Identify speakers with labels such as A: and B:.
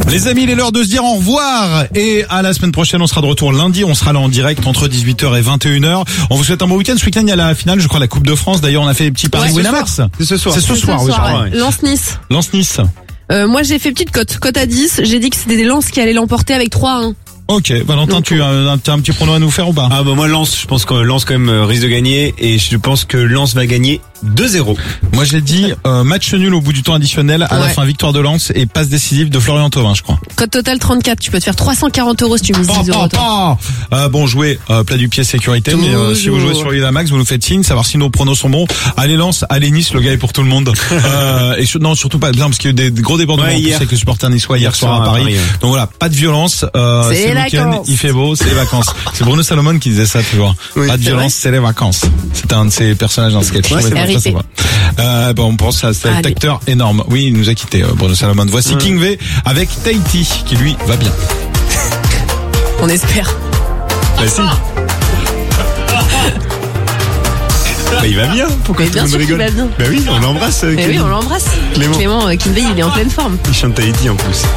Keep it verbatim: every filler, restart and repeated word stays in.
A: Les amis, il est l'heure de se dire au revoir. Et à la semaine prochaine, on sera de retour lundi. On sera là en direct entre dix-huit heures et vingt et une heures. On vous souhaite un bon week-end. Ce week-end, il y a la finale, je crois, la Coupe de France. D'ailleurs, on a fait des petits paris
B: Ouais,
A: Winamax.
C: C'est ce soir.
A: C'est ce soir, oui, je crois.
B: ouais. Lens-Nice.
A: Lens-Nice.
B: Euh, moi, j'ai fait petite cote. Cote à dix. J'ai dit que c'était des Lens qui allaient l'emporter avec trois à un.
A: Ok, Valentin,
B: Donc,
A: tu as un, un petit prono à nous faire ou pas?
C: Ah bah moi Lens, je pense que Lens quand même euh, risque de gagner et je pense que Lens va gagner deux zéro.
A: Moi, j'ai dit euh, match nul au bout du temps additionnel. À la
B: Ouais.
A: fin, victoire de Lens et passe décisive de Florian Thauvin, je crois.
B: Cote totale trente-quatre. Tu peux te faire trois cent quarante euros si tu mises
A: Oh,
B: dix euros.
A: oh,
B: toi.
A: oh. Euh, bon, jouez euh, plat du pied sécurité, mais euh, si vous jouez sur Winamax, vous nous faites signe, savoir si nos pronos sont bons. Allez Lens, allez Nice, le gars est pour tout le monde. euh, et sur- non, surtout pas, non, parce qu'il y a eu des, des gros débordements
C: Ouais,
A: en plus
C: hier.
A: avec le supporter niçois hier
C: Hier
A: soir
C: soir
A: à
C: à
A: Paris.
C: Paris, ouais.
A: Donc voilà, pas de violence. Euh,
B: C'est
A: c'est le
B: les
A: week-end,
B: vacances.
A: il fait beau, c'est les vacances. C'est Bruno Salomon qui disait ça toujours.
C: Oui,
A: pas de
C: c'est
A: violence, c'est les vacances. C'était un de ses personnages dans le sketch.
C: Ouais,
A: Je trouvais
C: c'est
A: ça très
B: vrai.
A: sympa. Euh, bon, on pense à cet
B: Allez.
A: acteur énorme. Oui, il nous a quitté, euh, Bruno Salomon. Voici
C: Ouais.
A: King V avec Tahiti, qui lui va bien.
B: On espère.
A: Bah si.
C: Bah il va bien. Pourquoi
B: Mais
C: tout
B: bien
C: le monde
B: sûr qu'il
C: rigole?
B: va bien.
C: Bah oui, on l'embrasse. euh,
B: Mais oui,
C: Kevin.
B: on l'embrasse.
C: Clément.
B: Clément euh, Kinvey, il est en pleine forme.
C: Il chante Tahiti en plus.